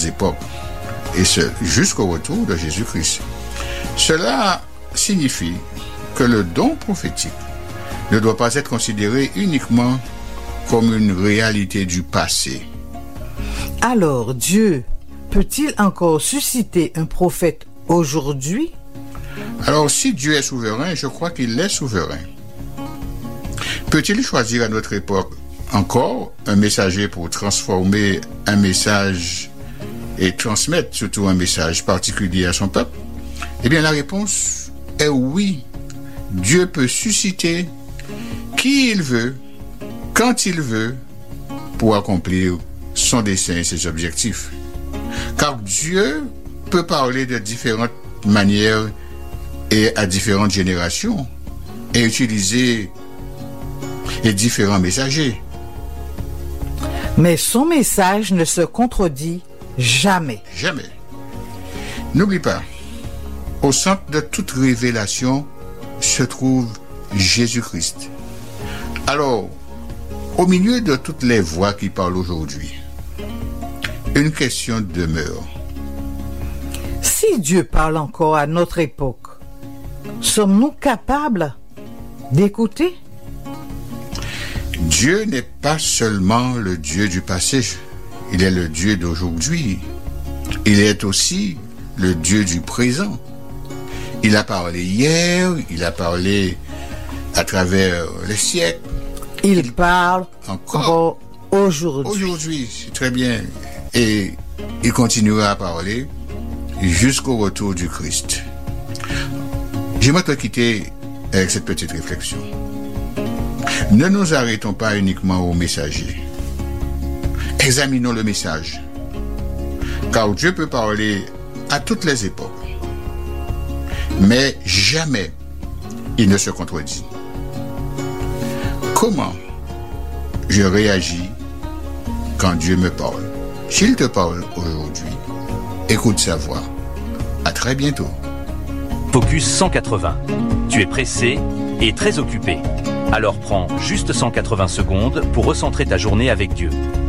toutes époques, et ce jusqu'au retour de Jésus-Christ. Cela signifie que le don prophétique ne doit pas être considéré uniquement comme une réalité du passé. Alors, Dieu peut-il encore susciter un prophète aujourd'hui? Alors, si Dieu est souverain, je crois qu'il est souverain. Peut-il choisir à notre époque encore un messager pour transformer un message et transmettre surtout un message particulier à son peuple? Eh bien, la réponse est oui. Dieu peut susciter qui il veut, quand il veut, pour accomplir son dessein et ses objectifs. Car Dieu peut parler de différentes manières et à différentes générations et utiliser les différents messagers. Mais son message ne se contredit jamais. Jamais. N'oublie pas, au centre de toute révélation se trouve Jésus-Christ. Alors, au milieu de toutes les voix qui parlent aujourd'hui, une question demeure. Si Dieu parle encore à notre époque, sommes-nous capables d'écouter? Dieu n'est pas seulement le Dieu du passé, il est le Dieu d'aujourd'hui. Il est aussi le Dieu du présent. Il a parlé hier, il a parlé à travers les siècles. Il parle encore aujourd'hui. Aujourd'hui, c'est très bien. Et il continuera à parler jusqu'au retour du Christ. J'aimerais te quitter avec cette petite réflexion. Ne nous arrêtons pas uniquement au messager. Examinons le message. Car Dieu peut parler à toutes les époques. Mais jamais il ne se contredit. Comment je réagis quand Dieu me parle? S'il te parle aujourd'hui, écoute sa voix. À très bientôt. Focus 180. Tu es pressé et très occupé. Alors prends juste 180 secondes pour recentrer ta journée avec Dieu.